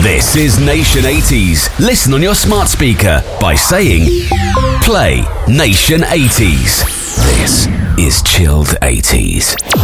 This is Nation 80s. Listen on your smart speaker by saying, play Nation 80s. This is Chilled 80s.